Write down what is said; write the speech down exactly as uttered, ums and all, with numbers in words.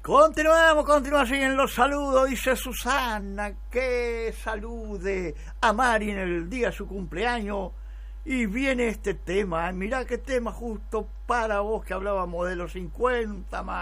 Continuamos, continuamos en los saludos. Dice Susana que salude a Mari en el día de su cumpleaños. Y viene este tema, mirá qué tema justo para vos que hablábamos de los cincuenta, Mari.